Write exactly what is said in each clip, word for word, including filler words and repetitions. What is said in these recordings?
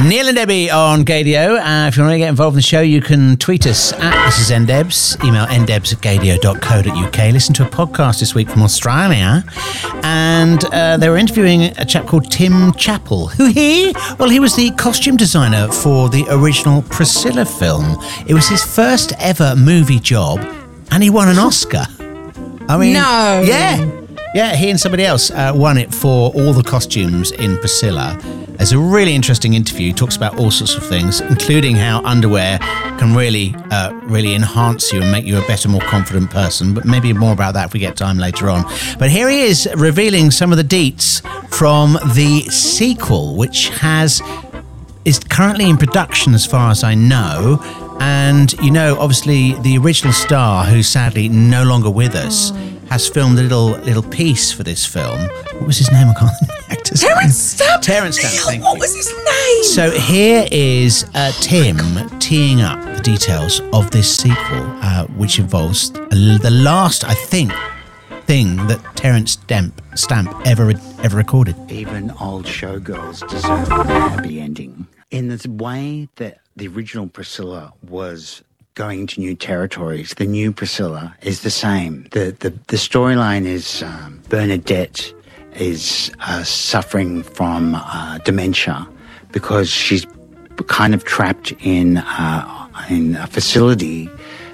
Neil and Debbie on Gadio. Uh, if you want to get involved in the show, you can tweet us at This Is Ndebs, email ndebs at gadio dot co dot uk. Listen to a podcast this week from Australia, and uh, they were interviewing a chap called Tim Chappell. Who he? Well, he was the costume designer for the original Priscilla film. It was his first ever movie job, and he won an Oscar. I mean, no. Yeah. Yeah, he and somebody else uh, won it for all the costumes in Priscilla. It's a really interesting interview. He talks about all sorts of things, including how underwear can really, uh, really enhance you and make you a better, more confident person. But maybe more about that if we get time later on. But here he is revealing some of the deets from the sequel, which has is currently in production as far as I know. And, you know, obviously the original star, who's sadly no longer with us, has filmed a little little piece for this film. What was his name? I can't think of the actor's Terence name. Stamp. Terence Stamp, thank What you. was his name? So here is uh, Tim teeing up the details of this sequel, uh, which involves the last, I think, thing that Terence Stamp, Stamp ever ever recorded. Even old showgirls deserve a happy ending. In the way that the original Priscilla was going into new territories, the new Priscilla is the same. The the, the storyline is um, Bernadette is uh, suffering from uh, dementia because she's kind of trapped in uh, in a facility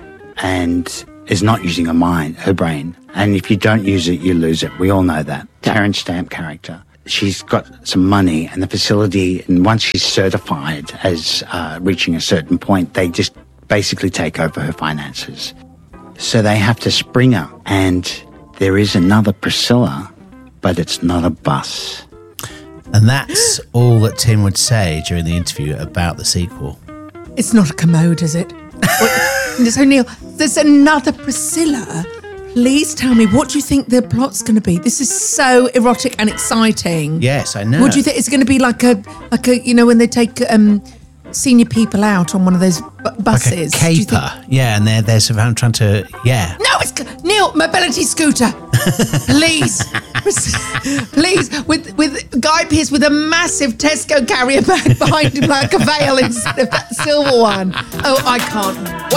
and is not using her mind, her brain. And if you don't use it, you lose it. We all know that. Terence Stamp character. She's got some money, and the facility, and once she's certified as uh, reaching a certain point, they just basically take over her finances. So they have to spring her, and there is another Priscilla, but it's not a bus. And that's all that Tim would say during the interview about the sequel. It's not a commode, is it? So, Neil, there's another Priscilla. Please tell me, what do you think the plot's going to be? This is so erotic and exciting. Yes, I know. What do you think? It's going to be like a, like a, you know, when they take um, senior people out on one of those bu- buses. Like a Do you caper. think- Yeah, and they're, they're sort of trying to, yeah. No, it's Neil, mobility scooter. Please, please, with with Guy Pearce with a massive Tesco carrier bag behind him like a veil instead of that silver one. Oh, I can't